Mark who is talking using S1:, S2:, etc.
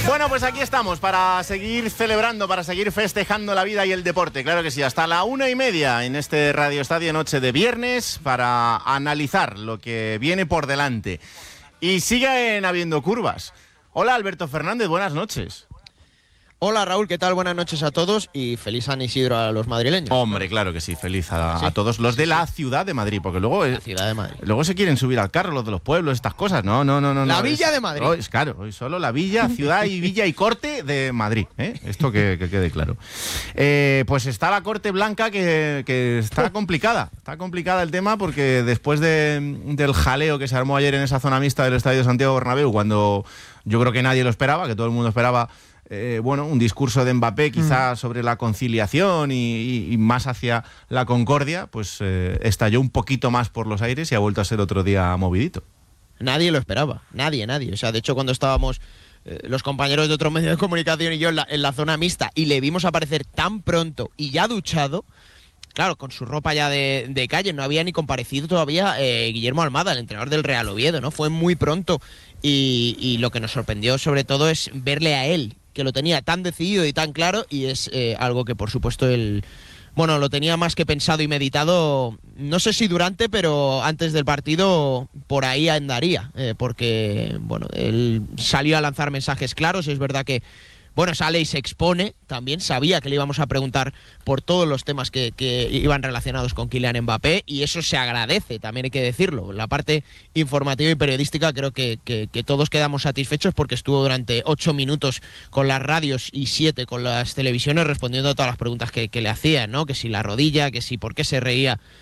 S1: Bueno, pues aquí estamos para seguir celebrando, para seguir festejando la vida y el deporte. Claro que sí, hasta la 1:30 en este Radio Estadio Noche de viernes para analizar lo que viene por delante. Y siguen habiendo curvas. Hola Alberto Fernández, buenas noches.
S2: Hola Raúl, ¿qué tal? Buenas noches a todos y feliz San Isidro a los madrileños.
S1: Hombre, claro que sí, feliz a todos los de la ciudad de Madrid, porque luego
S2: la ciudad de Madrid.
S1: Luego se quieren subir al carro los de los pueblos, estas cosas. No.
S2: La Villa de Madrid.
S1: Es claro, hoy solo la Villa, ciudad y Villa y Corte de Madrid, ¿eh? Esto que quede claro. Pues está la Corte Blanca que está complicada. Está complicada el tema porque después del jaleo que se armó ayer en esa zona mixta del Estadio Santiago Bernabéu, cuando yo creo que nadie lo esperaba, que todo el mundo esperaba un discurso de Mbappé quizá sobre la conciliación y más hacia la concordia, pues estalló un poquito más por los aires y ha vuelto a ser otro día movidito.
S2: Nadie lo esperaba, nadie. O sea, de hecho, cuando estábamos los compañeros de otros medios de comunicación y yo en la zona mixta y le vimos aparecer tan pronto y ya duchado, claro, con su ropa ya de calle, no había ni comparecido todavía Guillermo Almada, el entrenador del Real Oviedo, ¿no? Fue muy pronto y lo que nos sorprendió sobre todo es verle a él, que lo tenía tan decidido y tan claro, y es algo que por supuesto él, lo tenía más que pensado y meditado, no sé si durante, pero antes del partido por ahí andaría, porque él salió a lanzar mensajes claros. Es verdad que sale y se expone, también sabía que le íbamos a preguntar por todos los temas que iban relacionados con Kylian Mbappé, y eso se agradece, también hay que decirlo. La parte informativa y periodística creo que todos quedamos satisfechos porque estuvo durante 8 minutos con las radios y 7 con las televisiones respondiendo a todas las preguntas que le hacían, ¿no? Que si la rodilla, que si por qué se reía